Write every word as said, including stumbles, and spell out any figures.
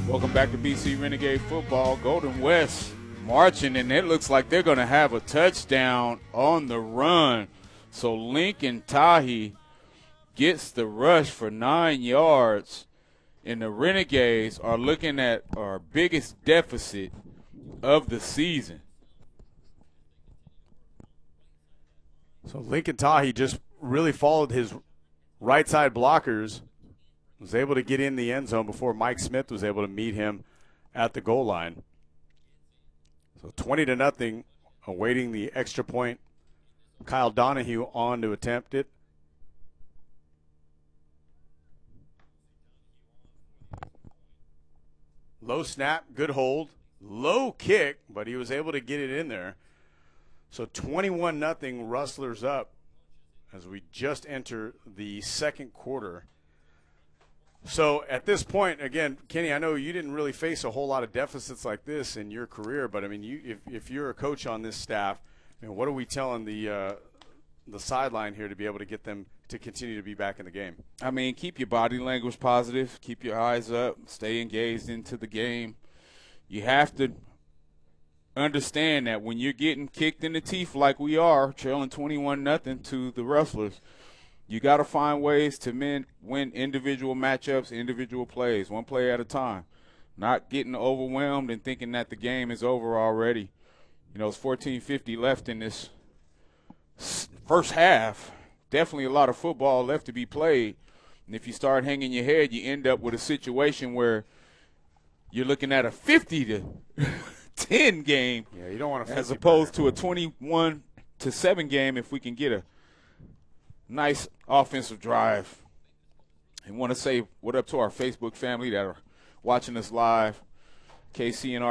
Welcome back to B C Renegade Football. Golden West marching, and it looks like they're going to have a touchdown on the run. So Lincoln Tahi gets the rush for nine yards, and the Renegades are looking at our biggest deficit of the season. So Lincoln Tahi just really followed his right side blockers, was able to get in the end zone before Mike Smith was able to meet him at the goal line. So twenty to nothing, awaiting the extra point. Kyle Donahue on to attempt it. Low snap, good hold, low kick, but he was able to get it in there. So twenty-one nothing, Rustlers up as we just enter the second quarter. So at this point, again, Kenny, I know you didn't really face a whole lot of deficits like this in your career, but I mean, you, if if you're a coach on this staff, I mean, what are we telling the uh, the sideline here to be able to get them to continue to be back in the game? I mean, keep your body language positive, keep your eyes up, stay engaged into the game. You have to understand that when you're getting kicked in the teeth like we are, trailing twenty-one nothing to the Rustlers, you got to find ways to win, win individual matchups, individual plays, one play at a time. Not getting overwhelmed and thinking that the game is over already. You know, it's fourteen fifty left in this first half. Definitely a lot of football left to be played. And if you start hanging your head, you end up with a situation where you're looking at a fifty to ten game. Yeah, you don't want to, as opposed to a twenty-one to seven game if we can get a nice offensive drive. And want to say what up to our Facebook family that are watching us live. K C and R